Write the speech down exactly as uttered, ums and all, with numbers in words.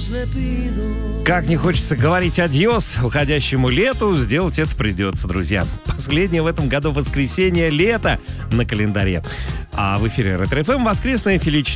Как не хочется говорить адьос уходящему лету, сделать это придется, друзья. Последнее в этом году воскресенье, лето на календаре. А в эфире Ретро-ФМ воскресная фили